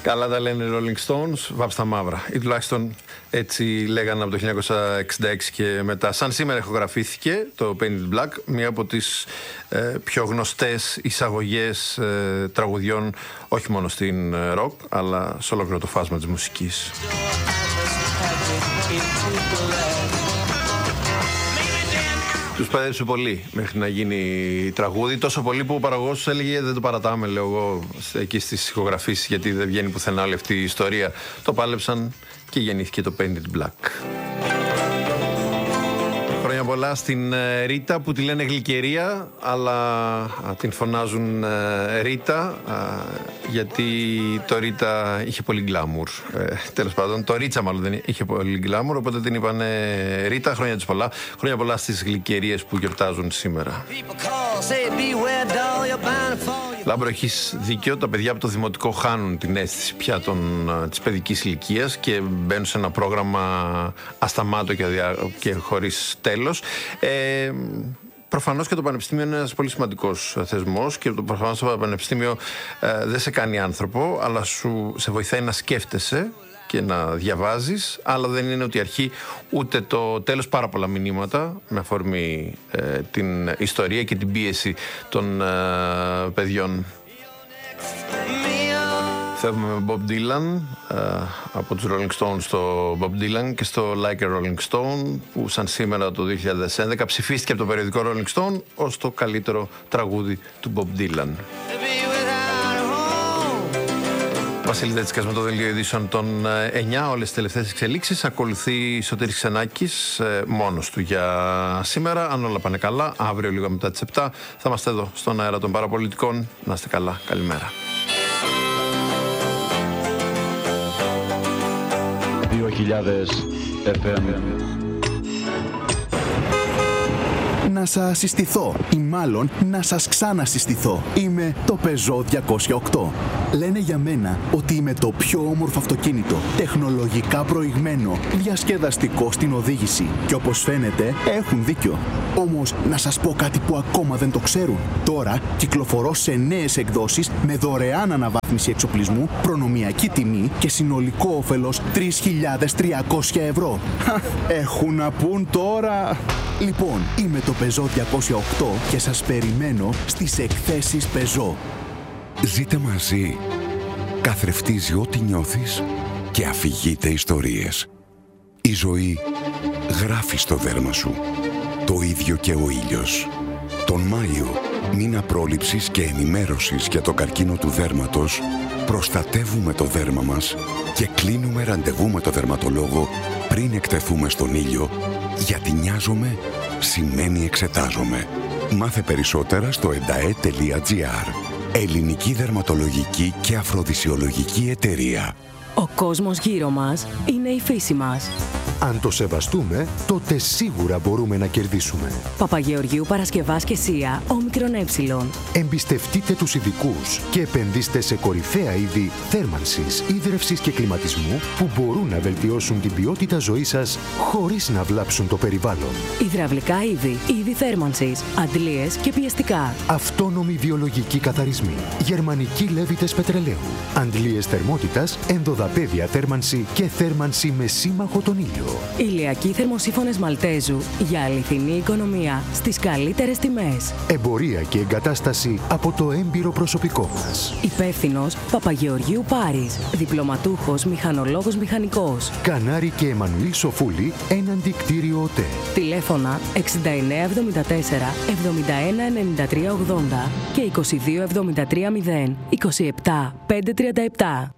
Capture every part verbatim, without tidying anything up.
Καλά τα λένε οι Rolling Stones, βάψτα μαύρα. Ή τουλάχιστον έτσι λέγανε από το χίλια εννιακόσια εξήντα έξι και μετά. Σαν σήμερα ηχογραφήθηκε το Painted Black, μία από τις ε, πιο γνωστές εισαγωγές ε, τραγουδιών, όχι μόνο στην ροκ, αλλά σε ολόκληρο το φάσμα της μουσικής. Τους παιδεύσε πολύ μέχρι να γίνει τραγούδι. Τόσο πολύ που ο παραγωγός έλεγε δεν το παρατάμε, λέω εγώ, εκεί στις ηχογραφήσεις, γιατί δεν βγαίνει πουθενά όλη αυτή η ιστορία. Το πάλεψαν και γεννήθηκε το Painted Black. Χρόνια πολλά στην Ρίτα που τη λένε Γλυκερία, αλλά α, την φωνάζουν ε, Ρίτα, α, γιατί το Ρίτα είχε πολύ γκλάμουρ. Ε, τέλος πάντων, το Ρίτσα μάλλον δεν είχε πολύ γκλάμουρ, οπότε την είπανε Ρίτα. Χρόνια της πολλά. Χρόνια πολλά στις Γλυκερίες που γιορτάζουν σήμερα. Λάμπρο, έχεις δίκιο. Τα παιδιά από το δημοτικό χάνουν την αίσθηση πια των, της παιδικής ηλικίας και μπαίνουν σε ένα πρόγραμμα ασταμάτο και, αδια... και χωρίς τέλος. Ε, προφανώς και το Πανεπιστήμιο είναι ένας πολύ σημαντικός θεσμός και το προφανώς το Πανεπιστήμιο ε, δεν σε κάνει άνθρωπο, αλλά σου, σε βοηθάει να σκέφτεσαι και να διαβάζεις, αλλά δεν είναι ούτε η αρχή ούτε το τέλος. Πάρα πολλά μηνύματα με αφορμή ε, την ιστορία και την πίεση των ε, παιδιών. Φεύγουμε με Bob Dylan, ε, από τους Rolling Stones στο Bob Dylan και στο Like a Rolling Stone, που σαν σήμερα το δύο χιλιάδες έντεκα ψηφίστηκε από το περιοδικό Rolling Stone ως το καλύτερο τραγούδι του Bob Dylan. Βασίλη Δέτσικας με το δελτίο ειδήσεων των εννιά, όλες τις τελευταίες εξελίξεις. Ακολουθεί Σωτήρης Ξενάκης, ε, μόνος του για σήμερα. Αν όλα πάνε καλά, αύριο λίγο μετά τις επτά θα είμαστε εδώ στον αέρα των παραπολιτικών. Να είστε καλά, καλημέρα. δύο χιλιάδες εφ εμ. Να σας συστηθώ ή μάλλον να σας ξανασυστηθώ. Είμαι το Peugeot διακόσια οκτώ. Λένε για μένα ότι είμαι το πιο όμορφο αυτοκίνητο, τεχνολογικά προηγμένο, διασκεδαστικό στην οδήγηση. Και όπως φαίνεται έχουν δίκιο. Όμως να σας πω κάτι που ακόμα δεν το ξέρουν. Τώρα κυκλοφορώ σε νέες εκδόσεις με δωρεάν αναβάθμιση εξοπλισμού, προνομιακή τιμή και συνολικό όφελος τρεις χιλιάδες τριακόσια ευρώ. Έχουν να πούν τώρα. Λοιπόν, είμαι το Peugeot διακόσια οκτώ και σας περιμένω στις εκθέσεις Peugeot. Ζείτε μαζί. Καθρεφτίζει ό,τι νιώθεις και αφηγείται ιστορίες. Η ζωή γράφει στο δέρμα σου. Το ίδιο και ο ήλιος. Τον Μάιο, μήνα πρόληψης και ενημέρωσης για το καρκίνο του δέρματος, προστατεύουμε το δέρμα μας και κλείνουμε ραντεβού με το δερματολόγο πριν εκτεθούμε στον ήλιο, γιατί νοιάζομαι σημαίνει εξετάζομαι. Μάθε περισσότερα στο εντα ε τελεία τζι άρ. Ελληνική δερματολογική και αφροδισιολογική εταιρεία. Ο κόσμος γύρω μας είναι η φύση μας. Αν το σεβαστούμε, τότε σίγουρα μπορούμε να κερδίσουμε. Παπαγεωργίου Παρασκευάς και Σία, όμικρον ε. Εμπιστευτείτε τους ειδικούς και επενδύστε σε κορυφαία είδη θέρμανσης, ίδρευσης και κλιματισμού που μπορούν να βελτιώσουν την ποιότητα ζωής σας χωρίς να βλάψουν το περιβάλλον. Υδραυλικά είδη, είδη θέρμανσης, αντλίες και πιεστικά. Αυτόνομοι βιολογικοί καθαρισμοί, γερμανικοί λέβητες πετρελαίου, αντλίες θερμότητας, ενδοδαπέδια θέρμανση και θέρμανση με σύμμαχο τον ήλιο. Ηλιακοί θερμοσύφωνες Μαλτέζου για αληθινή οικονομία στις καλύτερες τιμές. Εμπορία και εγκατάσταση από το έμπειρο προσωπικό μας. Υπεύθυνος Παπαγεωργίου Πάρης. Διπλωματούχος μηχανολόγος μηχανικός. Κανάρη και Εμμανουήλ Σοφούλη, έναντι κτίριο ΟΤΕ. Τηλέφωνα εξήντα εννέα εβδομήντα τέσσερα εβδομήντα ένα ενενήντα τρία ογδόντα και είκοσι δύο εβδομήντα τρία μηδέν είκοσι επτά πεντακόσια τριάντα επτά.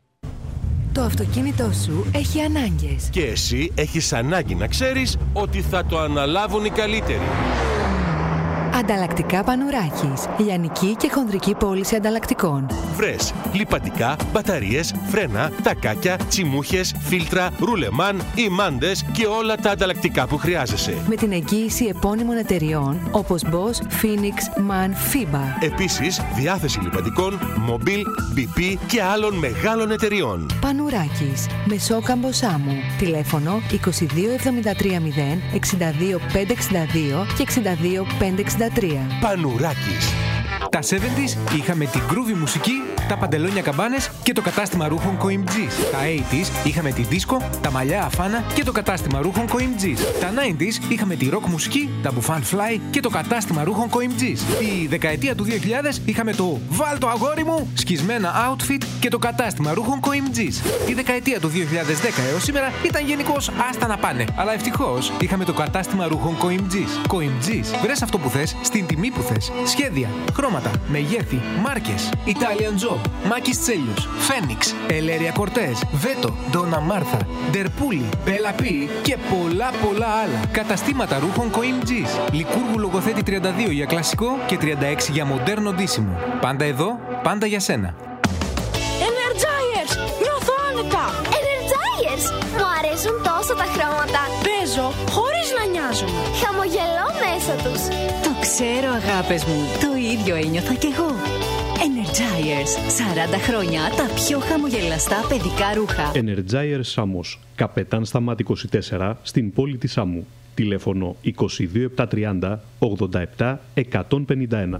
Το αυτοκίνητό σου έχει ανάγκες. Και εσύ έχεις ανάγκη να ξέρεις ότι θα το αναλάβουν οι καλύτεροι. Ανταλλακτικά Πανουράκης. Λιανική και χονδρική πώληση ανταλλακτικών. Βρες λιπαντικά, μπαταρίες, φρένα, τακάκια, τσιμούχες, φίλτρα, ρουλεμάν, ημάντες και όλα τα ανταλλακτικά που χρειάζεσαι. Με την εγγύηση επώνυμων εταιριών όπως Bosch, Phoenix, MAN, FIBA. Επίσης, διάθεση λιπαντικών, Mobil, μπι πι και άλλων μεγάλων εταιριών. Πανουράκης. Μεσόκαμπο Σάμου. Τηλέφωνο είκοσι δύο εβδομήντα τρία μηδέν εξήντα δύο πεντακόσια εξήντα δύο και εξήντα δύο πεντακόσια εξήντα τρία. Πανουράκης. Τα εβδομήντα είχαμε την groovy μουσική επτά παντελόνια καμπάνες και το κατάστημα ρούχων Coimgis. Τα ογδόντα είχαμε τη δίσκο, τα μαλλιά αφάνα και το κατάστημα ρούχων Coimgis. Τα ενενήντα είχαμε τη rock μουσική, τα μπουφάν fly και το κατάστημα ρούχων Coimgis. Τη δεκαετία του δύο χιλιάδες είχαμε το «Βάλ το αγόρι μου» σκισμένα outfit και το κατάστημα ρούχων Coimgis. Η δεκαετία του δύο χιλιάδες δέκα έως σήμερα ήταν γενικώς άστα να πάνε. Αλλά ευτυχώς είχαμε το κατάστημα ρούχων Coimgis. Coimgis, βρες αυτό που θες, στην τιμή που θες. Σχέδια, χρώματα, μεγέθη, μάρκες. Italian Job, Μάκης Τσέλιος, Phoenix, Ελέρια Κορτές, Βέτο, Ντόνα Μάρθα, Ντερπούλη, Μπέλα Πι και πολλά πολλά άλλα. Καταστήματα ρούχων Coimgis. Λικούργου Λογοθέτη τριάντα δύο για κλασικό και τριάντα έξι για μοντέρνο ντύσιμο. Πάντα εδώ, πάντα για σένα. Energizers! Νιώθω άνετα! Energizers! Μου αρέσουν τόσο τα χρώματα. Παίζω χωρίς να νοιάζομαι. Χαμογελώ μέσα τους. Το ξέρω, αγάπες μου. Το ίδιο ένιωθα κι εγώ. Energizers. σαράντα χρόνια τα πιο χαμογελαστά παιδικά ρούχα. Energizers Σάμος. Καπετάν Σταμάτη είκοσι τέσσερα στην πόλη της Σάμου. Τηλέφωνο είκοσι δύο επτακόσια τριάντα ογδόντα επτά εκατόν πενήντα ένα.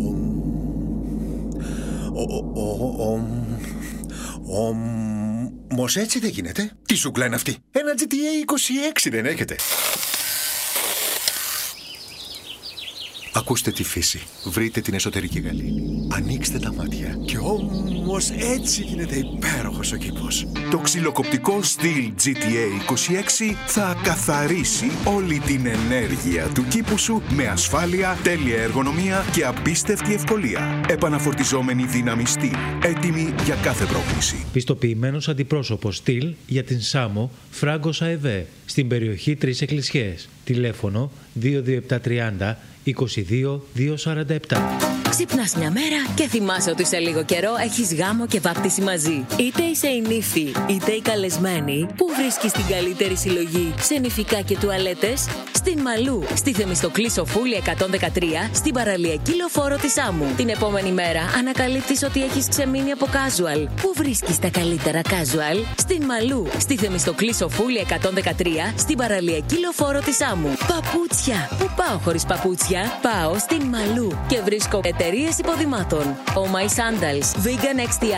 Όμως έτσι δεν γίνεται. Τι σούκλα είναι αυτή? Ένα τζι τι έι είκοσι έξι δεν έχετε? Ακούστε τη φύση. Βρείτε την εσωτερική γαλήνη. Ανοίξτε τα μάτια. Και όμως έτσι γίνεται υπέροχος ο κήπος. Το ξυλοκοπτικό Steel τζι τι έι είκοσι έξι θα καθαρίσει όλη την ενέργεια του κήπου σου με ασφάλεια, τέλεια εργονομία και απίστευτη ευκολία. Επαναφορτιζόμενη δύναμη Steel. Έτοιμη για κάθε πρόκληση. Πιστοποιημένος αντιπρόσωπος Steel για την Σάμο Φράγκος ΑΕΒ στην περιοχή Τρεις Εκκλησιές. Τηλέφωνο δύο δύο επτά τριάντα είκοσι δύο διακόσια σαράντα επτά. Ξυπνάς μια μέρα και θυμάσαι ότι σε λίγο καιρό έχεις γάμο και βάπτιση μαζί. Είτε είσαι η νύφη, είτε η καλεσμένη, που βρίσκεις την καλύτερη συλλογή σε νηφικά και τουαλέτες? Στην Μαλού, στη Θεμιστοκλή Σοφούλη εκατόν δεκατρία, στην παραλιακή λεωφόρο της Άμμου. Την επόμενη μέρα ανακαλύπτεις ότι έχεις ξεμείνει από casual. Πού βρίσκεις τα καλύτερα casual? Στην Μαλού, στη Θεμιστοκλή Σοφούλη εκατόν δεκατρία, στην παραλιακή λεωφόρο της Άμμου. Παπούτσια. Πού πάω χωρίς παπούτσια? Πάω στην Μαλού και βρίσκω εταιρείες υποδημάτων. Oh My Sandals, Vegan εξ τι